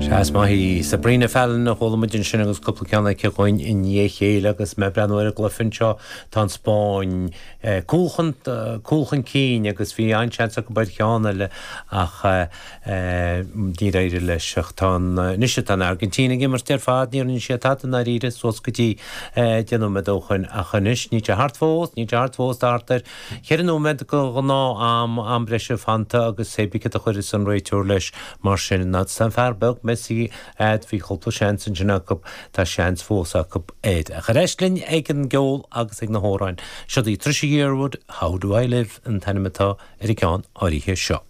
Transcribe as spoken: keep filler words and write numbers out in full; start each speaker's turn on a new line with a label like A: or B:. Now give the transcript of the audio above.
A: As mahi Sabrina Fallon na holomuidin sin agus cúpla ceanna ceáin in dhéchéile agus me breanúir glufann seo tá Spáin cúlchan cúlchan cín agus bhí einseach go baid cheanna le ach ní réidir leis tá nise an Argentína gimmar tíar fad níor ní sé tatan na ríre sos gotí déanú me dóchain a chanis ní te hartfós ní te hartfós artar cheanú me go ná am am breise fanta agus sébice a chuir san réitúr leis mar sin na san fearbeg Messi ad fi chulpla seans in Jacob tá seans fósa cup éid. A chareistlinn ag an gceol agus ag na hóráin. Siod í trisí yearwood, how do I live in Tanimata, Ericán, Oríthe seo.